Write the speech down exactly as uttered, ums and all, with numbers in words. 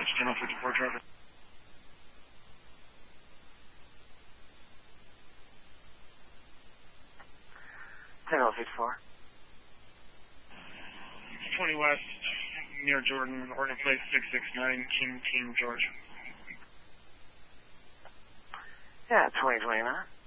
Channel fifty-four traffic. Channel fifty-four. twenty West, near Jordan, Oregon Place, six six nine, King, King, George. Yeah, twenty twenty-nine.